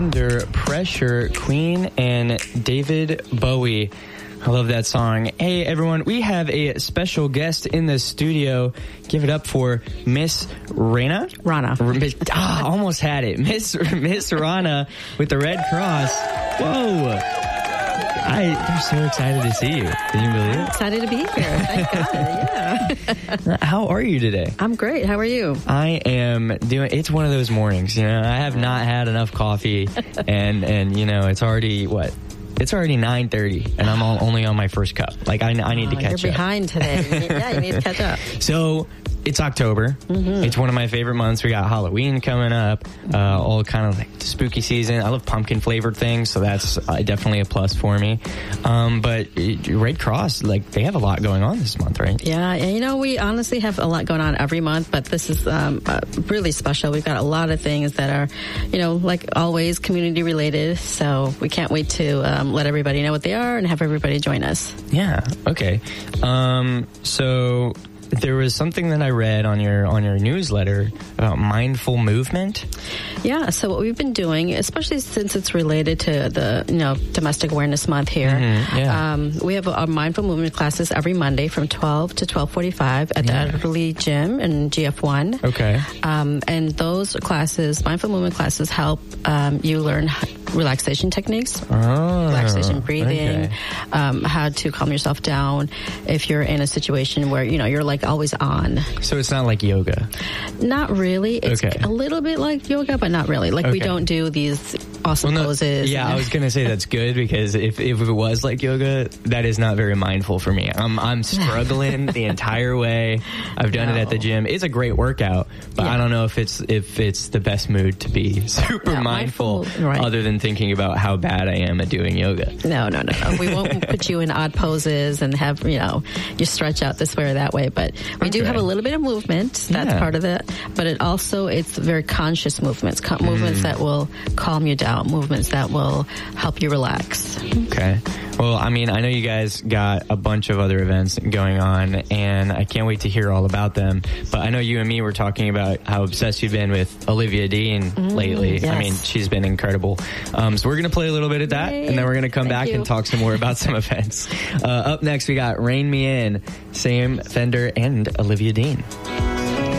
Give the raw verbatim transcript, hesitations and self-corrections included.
Under Pressure, Queen and David Bowie. I love that song. Hey, everyone, we have a special guest in the studio. Give it up for Miss Rana. Rana. Ah, almost had it. Miss Miss Rana with the Red Cross. Whoa. I, I'm so excited to see you. Can you believe it? Excited to be here. Thank God. Yeah. How are you today? I'm great. How are you? I am doing, it's one of those mornings, you know, I have not had enough coffee and, and, you know, it's already, what? It's already nine thirty, and I'm all, only on my first cup. Like, I, I need oh, to catch up. You're behind today. Yeah, you need to catch up. So, it's October. Mm-hmm. It's one of my favorite months. We got Halloween coming up, uh, all kind of like spooky season. I love pumpkin-flavored things, so that's uh, definitely a plus for me. Um, but uh, Red Cross, like, they have a lot going on this month, right? Yeah, and you know, we honestly have a lot going on every month, but this is um, uh, really special. We've got a lot of things that are, you know, like always, community-related, so we can't wait to um, let everybody know what they are and have everybody join us. Yeah, okay. Um, so... There was something that I read on your on your newsletter about mindful movement. Yeah, so what we've been doing, especially since it's related to the you know Domestic Awareness Month here, mm-hmm, yeah. um, we have our mindful movement classes every Monday from twelve to twelve forty-five at yeah. the Elderly Gym in G F one. Okay. Um, and those classes, mindful movement classes, help um, you learn relaxation techniques, oh, relaxation breathing, okay. um, how to calm yourself down if you're in a situation where you know you're like always on. So it's not like yoga? Not really. It's okay. a little bit like yoga, but not really. Like okay. we don't do these awesome well, no, poses. Yeah, I was going to say that's good because if, if it was like yoga, that is not very mindful for me. I'm I'm struggling the entire way. I've done no. it at the gym. It's a great workout, but yeah. I don't know if it's if it's the best mood to be super yeah, mindful, mindful right. other than thinking about how bad I am at doing yoga. No, no, no, no. We won't put you in odd poses and have, you know, you stretch out this way or that way, but we okay. do have a little bit of movement. That's yeah. part of it. But it also, it's very conscious movements, co- mm. movements that will calm you down, movements that will help you relax. Okay. Well, I mean, I know you guys got a bunch of other events going on, and I can't wait to hear all about them. But I know you and me were talking about how obsessed you've been with Olivia Dean mm, lately. Yes. I mean, she's been incredible. Um, so we're going to play a little bit of that, Yay. and then we're going to come Thank back you. and talk some more about some events. Uh, up next, we got Rein Me In, Sam Fender, and Olivia Dean.